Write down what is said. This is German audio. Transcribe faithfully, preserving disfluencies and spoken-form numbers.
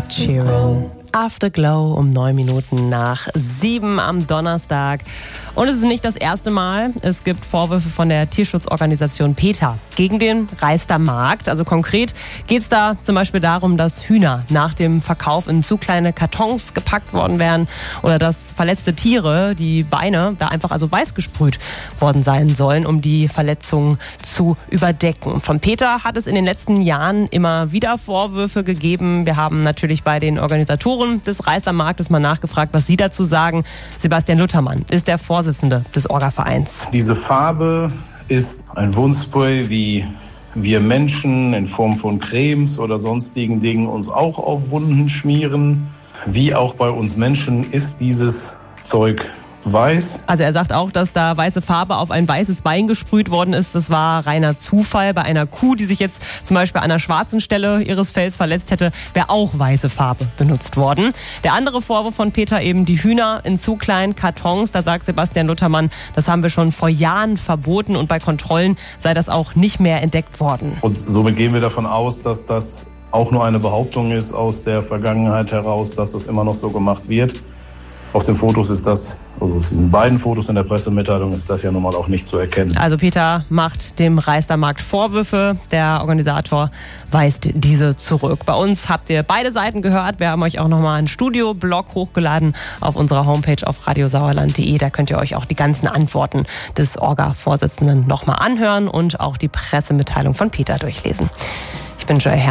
Ed Sheeran. Afterglow um neun Minuten nach sieben am Donnerstag. Und es ist nicht das erste Mal. Es gibt Vorwürfe von der Tierschutzorganisation PETA gegen den Reister Markt. Also konkret geht es da zum Beispiel darum, dass Hühner nach dem Verkauf in zu kleine Kartons gepackt worden wären oder dass verletzte Tiere, die Beine, da einfach also weiß gesprüht worden sein sollen, um die Verletzungen zu überdecken. Von PETA hat es in den letzten Jahren immer wieder Vorwürfe gegeben. Wir haben natürlich bei den Organisatoren des Reister Marktes mal nachgefragt, was sie dazu sagen. Sebastian Luthermann ist der Vorsitzende des Orga-Vereins. Diese Farbe ist ein Wundspray, wie wir Menschen in Form von Cremes oder sonstigen Dingen uns auch auf Wunden schmieren. Wie auch bei uns Menschen ist dieses Zeug weiß. Also er sagt auch, dass da weiße Farbe auf ein weißes Bein gesprüht worden ist. Das war reiner Zufall. Bei einer Kuh, die sich jetzt zum Beispiel an einer schwarzen Stelle ihres Fells verletzt hätte, wäre auch weiße Farbe benutzt worden. Der andere Vorwurf von PETA eben die Hühner in zu kleinen Kartons. Da sagt Sebastian Luthermann, das haben wir schon vor Jahren verboten und bei Kontrollen sei das auch nicht mehr entdeckt worden. Und somit gehen wir davon aus, dass das auch nur eine Behauptung ist aus der Vergangenheit heraus, dass das immer noch so gemacht wird. Auf den Fotos ist das, also auf diesen beiden Fotos in der Pressemitteilung ist das ja nun mal auch nicht zu erkennen. Also PETA macht dem Reister Markt Vorwürfe. Der Organisator weist diese zurück. Bei uns habt ihr beide Seiten gehört. Wir haben euch auch nochmal einen Studio-Blog hochgeladen auf unserer Homepage auf radiosauerland punkt de. Da könnt ihr euch auch die ganzen Antworten des Orga-Vorsitzenden nochmal anhören und auch die Pressemitteilung von PETA durchlesen. Ich bin Joy Herr.